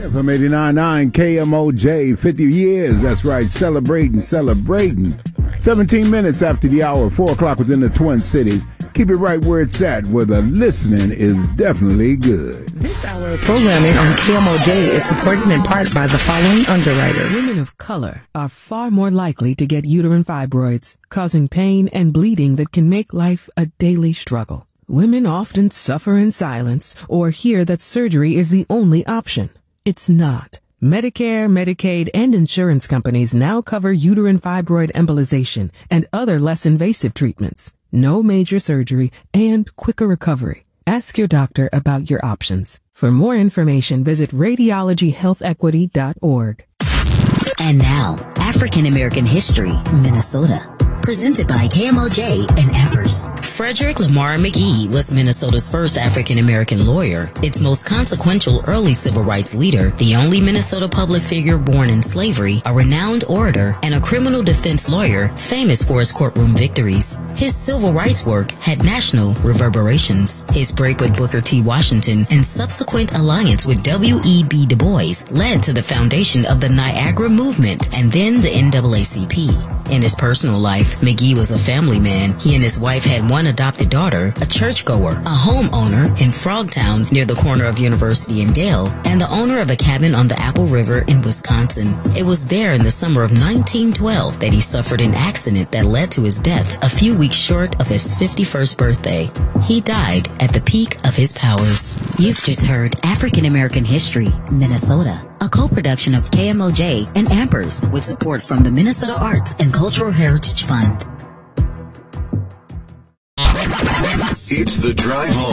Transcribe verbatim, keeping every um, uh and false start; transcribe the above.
F M eighty-nine point nine K M O J, fifty years. That's right, celebrating, celebrating. seventeen minutes after the hour, four o'clock within the Twin Cities. Keep it right where it's at, where the listening is definitely good. This hour of programming on K M O J is supported in part by the following underwriters. Women of color are far more likely to get uterine fibroids, causing pain and bleeding that can make life a daily struggle. Women often suffer in silence or hear that surgery is the only option. It's not. Medicare, Medicaid, and insurance companies now cover uterine fibroid embolization and other less invasive treatments. No major surgery and quicker recovery. Ask your doctor about your options. For more information, visit radiology health equity dot org. And now, African American History, Minnesota. Presented by K M O J and Amherst. Frederick Lamar McGee was Minnesota's first African-American lawyer, its most consequential early civil rights leader, the only Minnesota public figure born in slavery, a renowned orator, and a criminal defense lawyer famous for his courtroom victories. His civil rights work had national reverberations. His break with Booker T. Washington and subsequent alliance with W E B Du Bois led to the foundation of the Niagara Movement and then the N double A C P. In his personal life, McGee was a family man. He and his wife had one adopted daughter, a churchgoer, a homeowner in Frogtown near the corner of University and Dale, and the owner of a cabin on the Apple River in Wisconsin. It was there in the summer of nineteen twelve that he suffered an accident that led to his death a few weeks short of his fifty-first birthday. He died at the peak of his powers. You've just heard African American History, Minnesota, a co-production of K M O J and Amherst with support from the Minnesota Arts and Cultural Heritage Fund. It's the drive home.